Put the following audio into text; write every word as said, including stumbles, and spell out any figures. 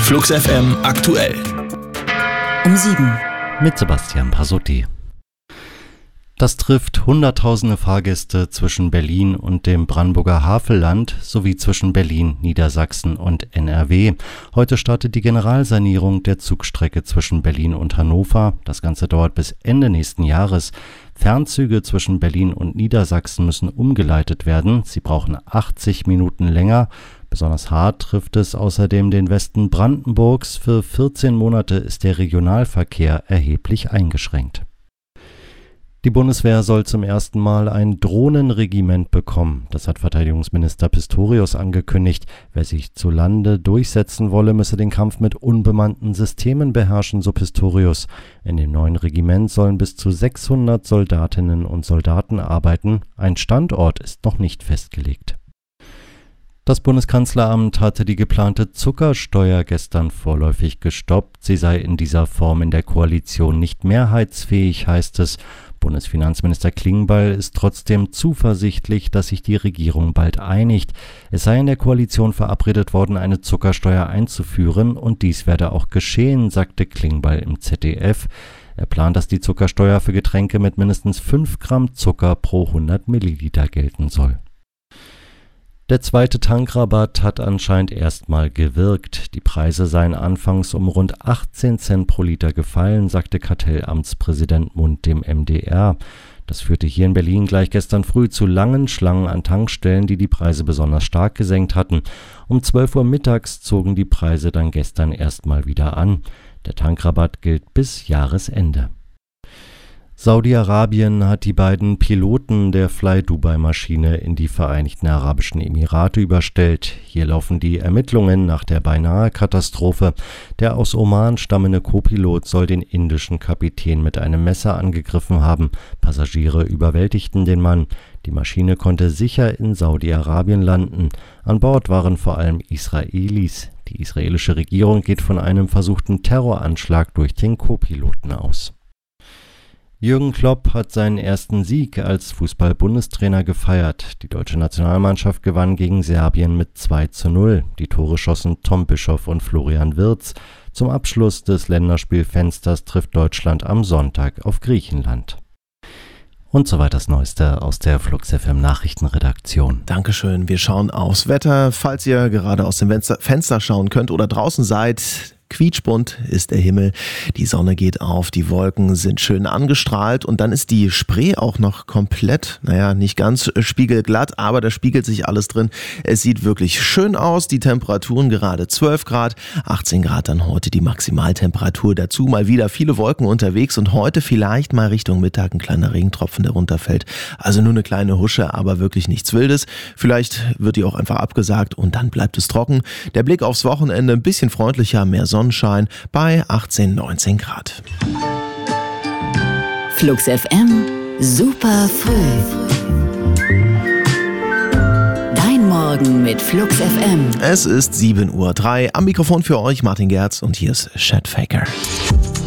Flux F M aktuell. Um sieben. Mit Sebastian Pasotti. Das trifft hunderttausende Fahrgäste zwischen Berlin und dem Brandenburger Havelland sowie zwischen Berlin, Niedersachsen und N R W. Heute startet die Generalsanierung der Zugstrecke zwischen Berlin und Hannover. Das Ganze dauert bis Ende nächsten Jahres. Fernzüge zwischen Berlin und Niedersachsen müssen umgeleitet werden. Sie brauchen achtzig Minuten länger. Besonders hart trifft es außerdem den Westen Brandenburgs. Für vierzehn Monate ist der Regionalverkehr erheblich eingeschränkt. Die Bundeswehr soll zum ersten Mal ein Drohnenregiment bekommen. Das hat Verteidigungsminister Pistorius angekündigt. Wer sich zu Lande durchsetzen wolle, müsse den Kampf mit unbemannten Systemen beherrschen, so Pistorius. In dem neuen Regiment sollen bis zu sechshundert Soldatinnen und Soldaten arbeiten. Ein Standort ist noch nicht festgelegt. Das Bundeskanzleramt hatte die geplante Zuckersteuer gestern vorläufig gestoppt. Sie sei in dieser Form in der Koalition nicht mehrheitsfähig, heißt es. Bundesfinanzminister Klingbeil ist trotzdem zuversichtlich, dass sich die Regierung bald einigt. Es sei in der Koalition verabredet worden, eine Zuckersteuer einzuführen, und dies werde auch geschehen, sagte Klingbeil im Z D F. Er plant, dass die Zuckersteuer für Getränke mit mindestens fünf Gramm Zucker pro hundert Milliliter gelten soll. Der zweite Tankrabatt hat anscheinend erstmal gewirkt. Die Preise seien anfangs um rund achtzehn Cent pro Liter gefallen, sagte Kartellamtspräsident Mund dem M D R. Das führte hier in Berlin gleich gestern früh zu langen Schlangen an Tankstellen, die die Preise besonders stark gesenkt hatten. Um zwölf Uhr mittags zogen die Preise dann gestern erstmal wieder an. Der Tankrabatt gilt bis Jahresende. Saudi-Arabien hat die beiden Piloten der Fly-Dubai-Maschine in die Vereinigten Arabischen Emirate überstellt. Hier laufen die Ermittlungen nach der Beinahe-Katastrophe. Der aus Oman stammende Co-Pilot soll den indischen Kapitän mit einem Messer angegriffen haben. Passagiere überwältigten den Mann. Die Maschine konnte sicher in Saudi-Arabien landen. An Bord waren vor allem Israelis. Die israelische Regierung geht von einem versuchten Terroranschlag durch den Co-Piloten aus. Jürgen Klopp hat seinen ersten Sieg als Fußball-Bundestrainer gefeiert. Die deutsche Nationalmannschaft gewann gegen Serbien mit zwei zu null. Die Tore schossen Tom Bischoff und Florian Wirtz. Zum Abschluss des Länderspielfensters trifft Deutschland am Sonntag auf Griechenland. Und soweit das Neueste aus der Flux F M Nachrichtenredaktion. Dankeschön. Wir schauen aufs Wetter. Falls ihr gerade aus dem Fenster schauen könnt oder draußen seid, quietschbunt ist der Himmel, die Sonne geht auf, die Wolken sind schön angestrahlt und dann ist die Spree auch noch komplett, naja, nicht ganz spiegelglatt, aber da spiegelt sich alles drin. Es sieht wirklich schön aus, die Temperaturen gerade zwölf Grad, achtzehn Grad dann heute die Maximaltemperatur. Dazu mal wieder viele Wolken unterwegs und heute vielleicht mal Richtung Mittag ein kleiner Regentropfen, der runterfällt. Also nur eine kleine Husche, aber wirklich nichts Wildes. Vielleicht wird die auch einfach abgesagt und dann bleibt es trocken. Der Blick aufs Wochenende ein bisschen freundlicher, mehr Sonne. Sonnenschein bei achtzehn, neunzehn Grad. Flux F M, super früh. Dein Morgen mit Flux F M. Es ist sieben Uhr drei. Am Mikrofon für euch Martin Gerz und hier ist Chad Faker.